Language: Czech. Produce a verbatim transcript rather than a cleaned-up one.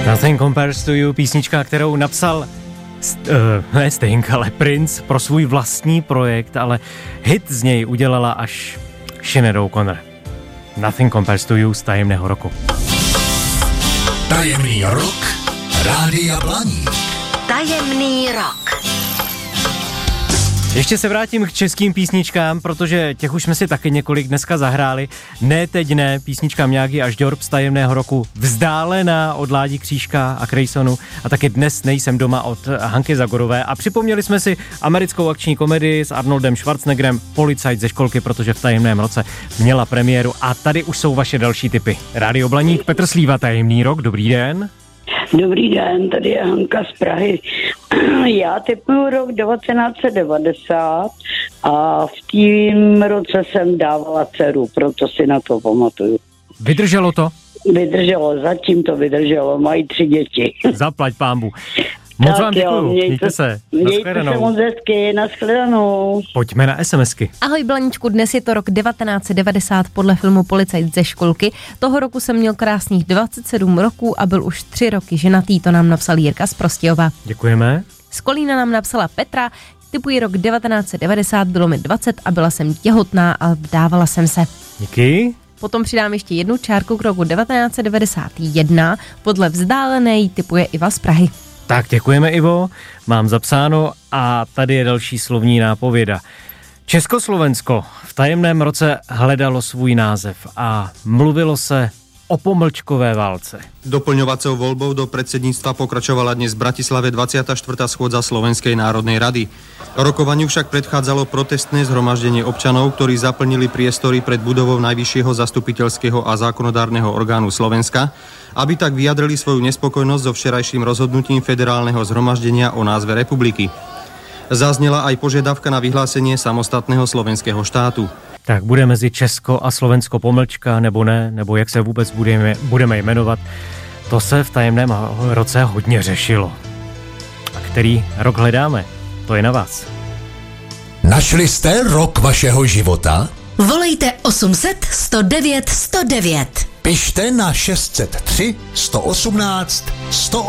Nothing Compares to You, písnička, kterou napsal st- uh, ne Sting, ale Prince pro svůj vlastní projekt, ale hit z něj udělala až Sinead O'Connor. Nothing Compares to You z Tajemného roku. Tajemný rok Rádia Blaník. Tajemný rok. Ještě se vrátím k českým písničkám, protože těch už jsme si taky několik dneska zahráli. Ne, teď ne, písnička Miyagi až Dorp z Tajemného roku, Vzdálená od Ládi Křížka a Krejsonu a taky Dnes nejsem doma od Hanky Zagorové. A připomněli jsme si americkou akční komedii s Arnoldem Schwarzeneggerem Policajt ze školky, protože v Tajemném roce měla premiéru. A tady už jsou vaše další tipy. Rádio Blaník, Petr Slíva, Tajemný rok, dobrý den. Dobrý den, tady je Hanka z Prahy. Já typuju rok devatenáct set devadesát a v tím roce jsem dávala dceru, proto si na to pamatuju. Vydrželo to? Vydrželo, zatím to vydrželo, mají tři děti. Zaplať pánbu. Moc tak vám děkuju, jo, mějte, mějte se. Mějte se moc hezky, nashledanou. Pojďme na SMSky. Ahoj Blaníčku, dnes je to rok devatenáct set devadesát podle filmu Policajt ze školky. Toho roku jsem měl krásných dvacet sedm roků a byl už tři roky ženatý, to nám napsal Jirka z Prostějova. Děkujeme. Z Kolína nám napsala Petra, typuji rok devatenáct set devadesát, bylo mi dvacet a byla jsem těhotná a vdávala jsem se. Díky. Potom přidám ještě jednu čárku k roku devatenáct set devadesát jedna, podle Vzdálené typuje Iva z Prahy. Tak děkujeme, Ivo, mám zapsáno a tady je další slovní nápověda. Československo v tajemném roce hledalo svůj název a mluvilo se o pomlčkové válce. Doplňovacou voľbou do predsedníctva pokračovala dnes v Bratislave dvadsiata štvrtá schôdza Slovenskej národnej rady. Rokovaniu však predchádzalo protestné zhromaždenie občanov, ktorí zaplnili priestory pred budovou Najvyššieho zastupiteľského a zákonodárneho orgánu Slovenska, aby tak vyjadrili svoju nespokojnosť so včerajším rozhodnutím federálneho zhromaždenia o názve republiky. Zaznela aj požiadavka na vyhlásenie samostatného slovenského štátu. Tak bude mezi Česko a Slovensko pomlčka, nebo ne, nebo jak se vůbec budeme, budeme jmenovat, to se v tajemném roce hodně řešilo. A který rok hledáme? To je na vás. Našli jste rok vašeho života? Volejte osm set sto devět sto devět. Pište na šest set tři sto osmnáct sto